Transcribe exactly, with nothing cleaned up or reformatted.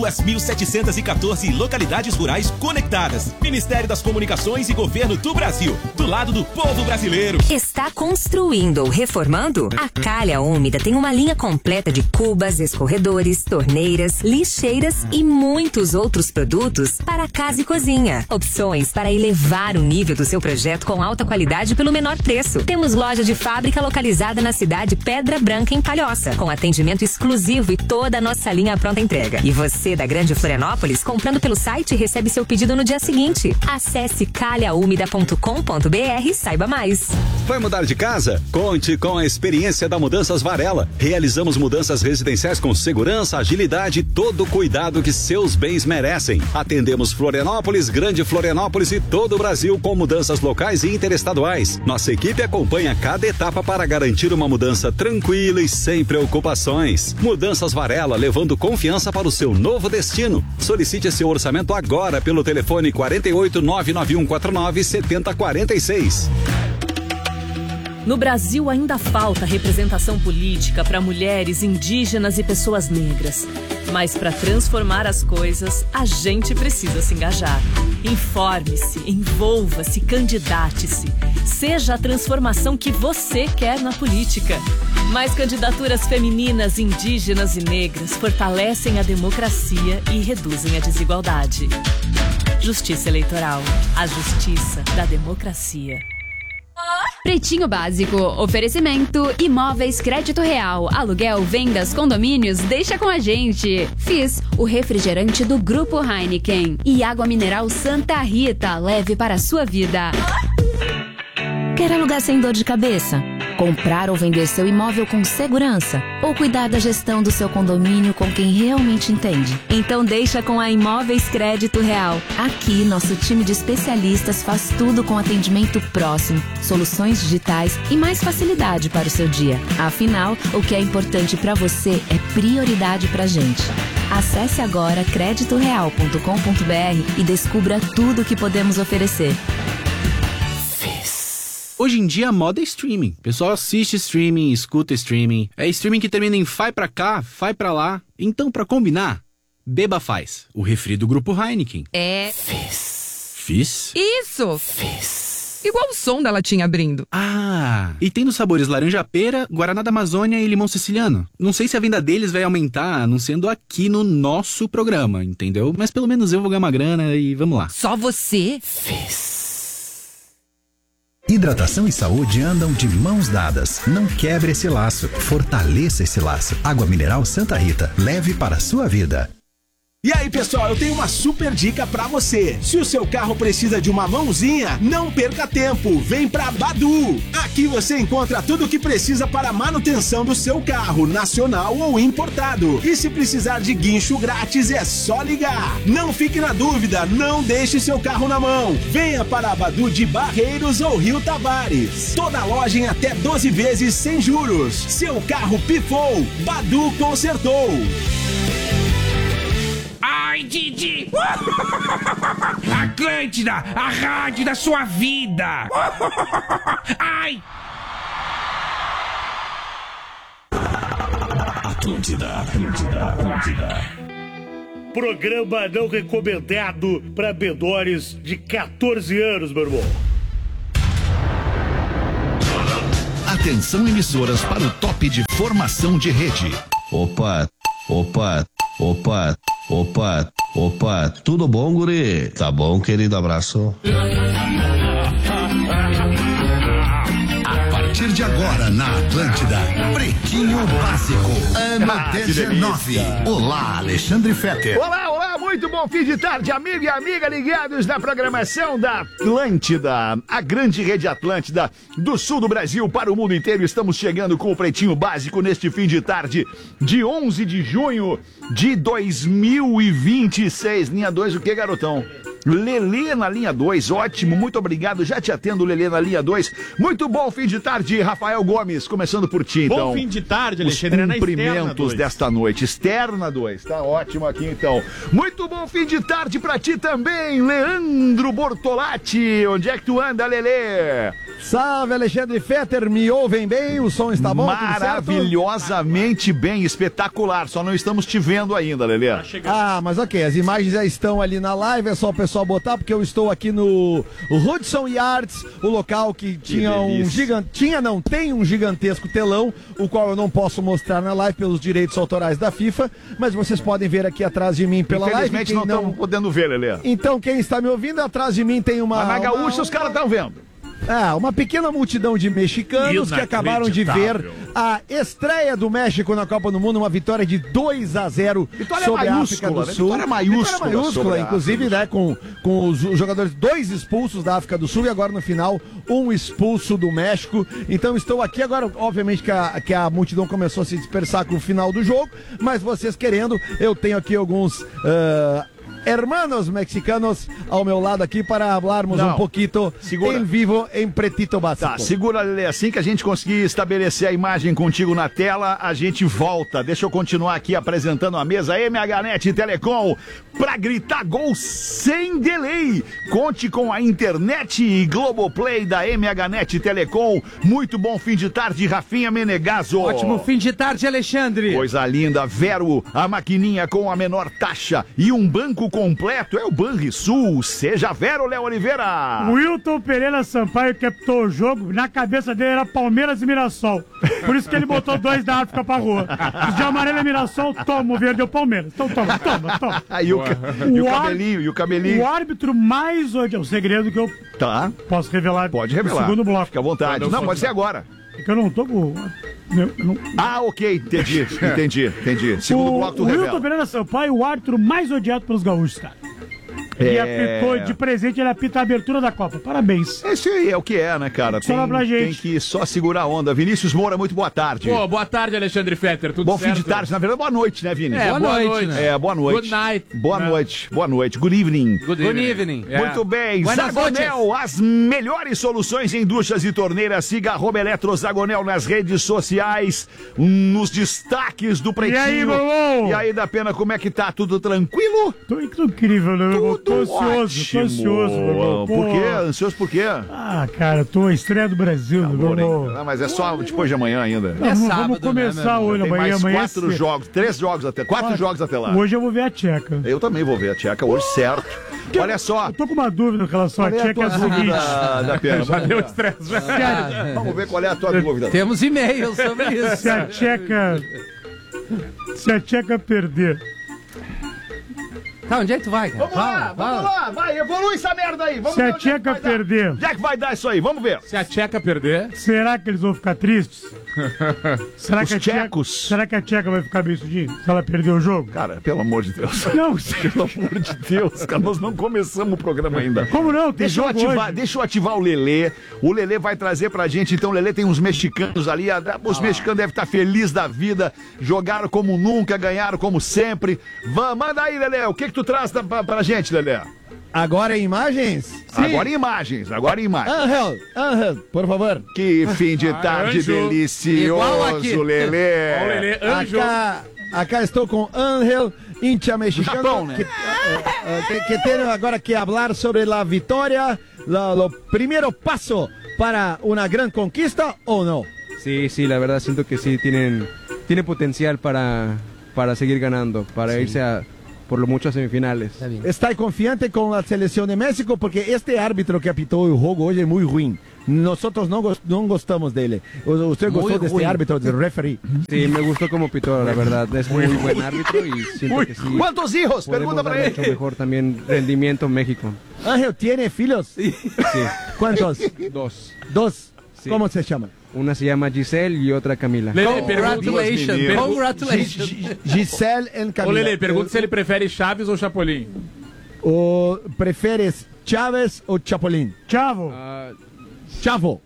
duas mil setecentas e quatorze localidades rurais conectadas. Ministério das Comunicações e Governo do Brasil, do lado do povo brasileiro. Está construindo ou reformando? A Calha Úmida tem uma linha completa de cubas, escorredores, torneiras, lixeiras e muitos outros produtos para casa e cozinha. Opções para elevar o nível do seu projeto com alta qualidade pelo menor preço. Temos loja de fábrica localizada na cidade Pedra Branca, em Palhoça, com atendimento exclusivo e toda a nossa linha pronta entrega. E você da Grande Florianópolis, comprando pelo site, recebe seu pedido no dia seguinte. Acesse calha úmida ponto com ponto br e saiba mais. Vai mudar de casa? Conte com a experiência da Mudanças Varela. Realizamos mudanças residenciais com segurança, agilidade e todo o cuidado que seus bens merecem. Atendemos Florianópolis, Grande Florianópolis e todo o Brasil com mudanças locais e interestaduais. Nossa equipe acompanha cada etapa para garantir uma mudança tranquila e sem preocupações. Mudanças Varela, levando confiança para o seu novo destino. Solicite seu orçamento agora pelo telefone quarenta e oito, nove nove um quatro nove, sete zero quatro seis. No Brasil ainda falta representação política para mulheres, indígenas e pessoas negras. Mas para transformar as coisas, a gente precisa se engajar. Informe-se, envolva-se, candidate-se. Seja a transformação que você quer na política. Mais candidaturas femininas, indígenas e negras fortalecem a democracia e reduzem a desigualdade. Justiça Eleitoral. A justiça da democracia. Pretinho Básico, oferecimento, imóveis crédito real, aluguel, vendas, condomínios, deixa com a gente. Fiz, o refrigerante do Grupo Heineken e água mineral Santa Rita, leve para a sua vida. Quer alugar sem dor de cabeça? Comprar ou vender seu imóvel com segurança? Ou cuidar da gestão do seu condomínio com quem realmente entende? Então deixa com a Imóveis Crédito Real. Aqui, nosso time de especialistas faz tudo com atendimento próximo, soluções digitais e mais facilidade para o seu dia. Afinal, o que é importante para você é prioridade pra gente. Acesse agora crédito real ponto com ponto br e descubra tudo o que podemos oferecer. Hoje em dia a moda é streaming. O pessoal assiste streaming, escuta streaming. É streaming que termina em fai pra cá, fai pra lá. Então, pra combinar, beba Faz, o refri do Grupo Heineken. É... Fizz. Fizz? Isso! Fizz. Igual o som da latinha abrindo. Ah, e tem nos sabores laranja-pera, Guaraná da Amazônia e limão siciliano. Não sei se a venda deles vai aumentar, anunciando aqui no nosso programa, entendeu? Mas pelo menos eu vou ganhar uma grana e vamos lá. Só você? Fizz. Hidratação e saúde andam de mãos dadas. Não quebre esse laço, fortaleça esse laço. Água mineral Santa Rita, leve para a sua vida. E aí, pessoal, eu tenho uma super dica pra você. Se o seu carro precisa de uma mãozinha, não perca tempo. Vem pra Badu. Aqui você encontra tudo o que precisa para a manutenção do seu carro, nacional ou importado. E se precisar de guincho grátis, é só ligar. Não fique na dúvida, não deixe seu carro na mão. Venha para a Badu de Barreiros ou Rio Tavares. Toda loja em até doze vezes sem juros. Seu carro pifou, Badu consertou. Ai, Didi! Atlântida, a rádio da sua vida! Ai! Atlântida, Atlântida, Atlântida. Programa não recomendado para menores de quatorze anos, meu irmão. Atenção, emissoras, para o top de formação de rede. Opa, opa, opa, opa, opa, tudo bom, guri? Tá bom, querido, abraço. A partir de agora, na Atlântida, Pretinho Básico, ano ah, dezenove. Olá, Alexandre Fetter. Olá, olá, muito bom fim de tarde, amigo e amiga ligados na programação da Atlântida, a grande rede Atlântida do sul do Brasil para o mundo inteiro. Estamos chegando com o Pretinho Básico neste fim de tarde de onze de junho de dois mil e vinte e seis. Linha dois, o que, garotão? Lelê na linha dois, ótimo, muito obrigado, já te atendo, Lelê na linha dois. Muito bom fim de tarde, Rafael Gomes, começando por ti, então. Bom fim de tarde, Alexandre, os cumprimentos desta noite, externa dois, tá ótimo aqui então. Muito bom fim de tarde pra ti também, Leandro Bortolatti. Onde é que tu anda, Lelê? Salve, Alexandre Fetter, me ouvem bem? O som está bom? Maravilhosamente bem, espetacular. Só não estamos te vendo ainda, Lelê. Ah, mas ok, as imagens já estão ali na live, é só o pessoal botar, porque eu estou aqui no Hudson Yards, o local que tinha que um gigante, tinha não, tem um gigantesco telão, o qual eu não posso mostrar na live pelos direitos autorais da FIFA, mas vocês podem ver aqui atrás de mim pela live. Infelizmente não estamos não... podendo ver, Lelê. Então quem está me ouvindo, atrás de mim tem uma... Mas na Gaúcha uma... os caras estão vendo. Ah, uma pequena multidão de mexicanos que acabaram de ver a estreia do México na Copa do Mundo, uma vitória de dois a zero vitória sobre a África do né? Sul. Vitória maiúscula, vitória maiúscula inclusive, né, com, com os jogadores, dois expulsos da África do Sul e agora no final, um expulso do México. Então estou aqui agora, obviamente que a, que a multidão começou a se dispersar com o final do jogo, mas vocês querendo, eu tenho aqui alguns... Uh, hermanos mexicanos ao meu lado aqui para falarmos um pouquinho em vivo em Pretito Básico. Tá, segura, Lelê, assim que a gente conseguir estabelecer a imagem contigo na tela, a gente volta. Deixa eu continuar aqui apresentando a mesa M H Net Telecom para gritar gol sem delay. Conte com a internet e Globoplay da M H Net Telecom. Muito bom fim de tarde, Rafinha Menegaso. Ótimo fim de tarde, Alexandre. Coisa linda, Vero, a maquininha com a menor taxa e um banco completo é o Banrisul. Seja Vero, Léo Oliveira. O Wilton Pereira Sampaio captou o jogo, na cabeça dele era Palmeiras e Mirassol. Por isso que ele botou dois da África pra rua. Os de amarelo é Mirassol, toma, o verde é o Palmeiras. Então toma, toma, toma. e, o, e o cabelinho, e o cabelinho. O árbitro mais odiado, o segredo que eu tá. posso revelar. Pode revelar. No segundo bloco. Fica à vontade. Não, pode ser agora. É que eu não tô com... Meu, não... Ah, ok, entendi, entendi, entendi. Segundo o, bloco tu o revela. O Wilton Pereira Sampaio, o árbitro mais odiado pelos gaúchos, cara. E É... apitou de presente, ele apita a abertura da Copa. Parabéns. Esse aí é o que é, né, cara? Tem, Só pra gente. tem que só segurar a onda. Vinícius Moura, muito boa tarde. Pô, boa tarde, Alexandre Fetter. Tudo Bom certo? fim de tarde, na verdade, boa noite, né, Vini? É, boa, boa noite, noite, né? É, boa noite. Good night. Boa né? noite, boa noite. Good evening. Good evening. Good evening. Yeah. Muito bem. Buenas Zagonel, noches. as melhores soluções em duchas e torneiras. Siga arroba Eletro Zagonel nas redes sociais, nos destaques do Pretinho. E aí, meu? E aí, da Pena, como é que tá? Tudo tranquilo? Tô incrível, né, meu irmão? Tô ansioso. Tô ansioso, meu irmão. Por quê? Ansioso por quê? Ah, cara, tô a estreia do Brasil, tá meu irmão. Não, mas é só depois de amanhã ainda. Não, é vamos, sábado, vamos começar né, hoje, Tem amanhã, mais amanhã. quatro é jogos, três jogos até, quatro ah, jogos até lá. Hoje eu vou ver a Tcheca. Eu também vou ver a Tcheca hoje, certo. Que Olha só. Eu tô com uma dúvida em relação à Tcheca, é o seguinte. Da, da Pena. Já deu estresse. Ah, vamos ver qual é a tua dúvida. Temos e-mails sobre isso. Se a Tcheca... Se a Tcheca perder... Tá, onde é que tu vai, cara? Vamos lá, vamos lá, vai, evolui essa merda aí. Vamos Se ver a onde é que Tcheca vai perder... dar. Onde é que vai dar isso aí? Vamos ver. Se a Tcheca perder... Será que eles vão ficar tristes? será, Os que a tchecos. Tcheca, será que a Tcheca vai ficar bem sudinha? Se ela perder o jogo? Cara, pelo amor de Deus. Não, pelo amor de Deus, cara, nós não começamos o programa ainda. Como não? Tem deixa, eu jogo ativar, hoje. deixa eu ativar o Lelê. O Lelê vai trazer pra gente. Então, o Lelê tem uns mexicanos ali. Os mexicanos devem estar felizes da vida. Jogaram como nunca, ganharam como sempre. Vã, manda aí, Lelê. O que que tu traz pra, pra gente, Lelê? Agora em imagens? Sim. Agora em imagens, agora em imagens. Angel, Angel, por favor. Que fim de tarde ah, delicioso, Lelê. Ó, Lelê, Anjo. Acá, acá estou com Angel, hincha mexicano, Japão, né? que, uh, que, que tem agora que falar sobre a vitória, o primeiro passo para uma grande conquista ou não? Sí, sí, la verdad siento que sí tienen, tiene potencial para, para seguir ganando, para sí. irse a... por lo mucho a semifinales. Está confiante com a seleção de México porque este árbitro que apitou o jogo hoje é muito ruim. Nosotros não, não gostamos dele. ¿Usted muy gostó de este árbitro, del referee? Sí, me gustó como pitó, la verdad. Es muy buen árbitro y siento Uy, que sí. ¿Cuántos hijos? Pregunta para él. Mucho mejor también rendimiento en México. Ángel, ¿tiene filhos? Sí. sí. ¿Cuántos? Dos. ¿Dos? Sí. ¿Cómo se llaman? Una se llama Giselle y otra Camila. Lele, congratulations. Congratulations. Giselle e Camila. Ô, Lele, pergunta se ele prefere Chaves ou Chapolin. O preferes Chaves ou Chapolin? Chavo. Uh, Chavo.